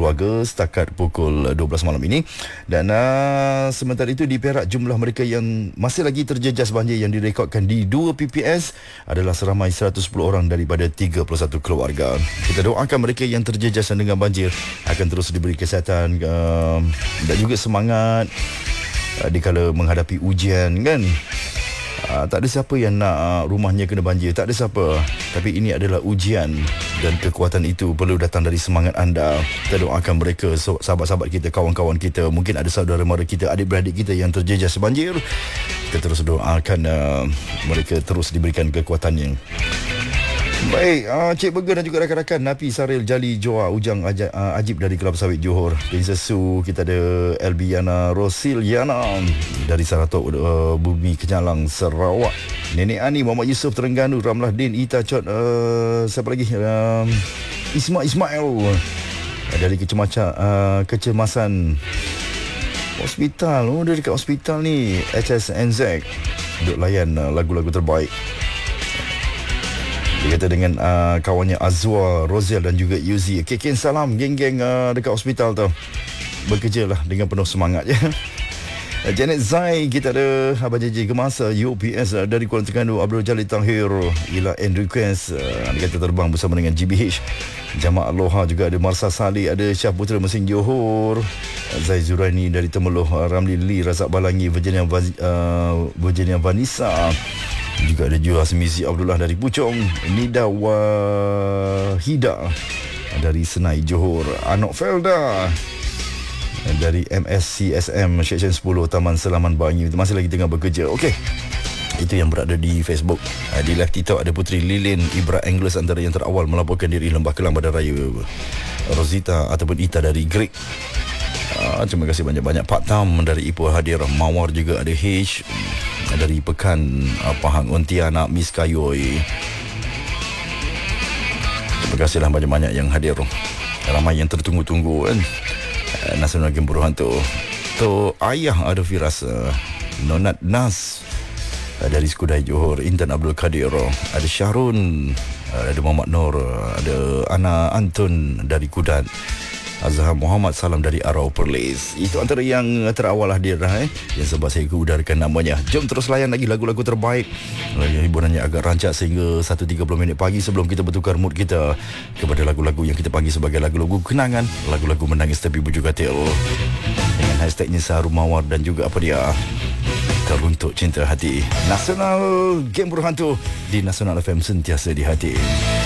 keluarga setakat pukul 12 malam ini. Dan sementara itu di Perak, jumlah mereka yang masih lagi terjejas banjir yang direkodkan di 2 PPS adalah seramai 110 orang daripada 31 keluarga. Kita doakan mereka yang terjejas dengan banjir akan terus diberi kesihatan dan juga semangat dikala menghadapi ujian, kan. Tak ada siapa yang nak rumahnya kena banjir, tak ada siapa. Tapi ini adalah ujian dan kekuatan itu perlu datang dari semangat anda. Kita doakan mereka, sahabat-sahabat kita, kawan-kawan kita, mungkin ada saudara mara kita, adik-beradik kita yang terjejas banjir. Kita terus doakan mereka terus diberikan kekuatannya. Baik, Cik Burger dan juga rakan-rakan, Napi, Saril, Jali, Joa, Ujang, Ajib dari Kelab Sawit Johor, Princess Su, kita ada Elbiana, Rosiliana dari Saratok, Bumi Kenyalang, Sarawak, Nenek Ani, Muhammad Yusof, Terengganu, Ramlah Din, Ita Chot, siapa lagi, Ismail dari Kecemasan Hospital. Dia dekat hospital ni, HSNZ, duk layan lagu-lagu terbaik. Dia kata dengan kawannya Azwa, Rozel dan juga Yuzi. Kikin salam geng-geng dekat hospital tu. Bekerja lah dengan penuh semangat je. Janet Zai, kita ada Abang JJ Gemasa, UPS dari Kuala Terengganu, Abdul Jalil Tahir, Ila and Request, dia kata terbang bersama dengan GBH. Jamaah Aloha juga ada, Marsa Saleh, ada Syah Putra Mesin Johor, Zai Zuraini dari Temeloh, Ramli Lee, Razak Balangi, Virginia Vanessa. Juga ada Juhas Mizi Abdullah dari Puchong, Nida Wahida dari Senai Johor, Anok Felda dari MSCSM Seksyen 10 Taman Selaman Bangi, masih lagi tengah bekerja. Okey, itu yang berada di Facebook. Di live TikTok ada Putri Lilin Ibra Anglers, antara yang terawal melaporkan diri Lembah Kelang Badan Raya. Rosita ataupun Ita dari Greek. Terima kasih banyak-banyak. Pak Tam dari Ipoh hadir. Mawar juga ada. H dari Pekan Pahang, Ontianak, Miss Kayoy. Terima kasihlah banyak-banyak yang hadir. Ramai yang tertunggu-tunggu, kan. Nasional Game Buruhan tu ayah ada Firas, Nonat Nas dari Skudai Johor, Intan Abdul Kadir, ada Syahrun, ada Muhammad Nur, ada Ana Antun dari Kudat, Azhar Muhammad Salam dari Arau Perlis. Itu antara yang terawal hadir yang sebab saya keudarakan namanya. Jom terus layan lagi lagu-lagu terbaik. Hiburannya agak rancak sehingga 1.30 minit pagi sebelum kita bertukar mood kita kepada lagu-lagu yang kita panggil sebagai lagu-lagu kenangan, lagu-lagu menangis tapi bujuk katil, dengan hashtagnya Saharu Mawar dan juga apa dia, Teruntuk Cinta Hati. Nasional Game Berhantu di Nasional FM, sentiasa di hati.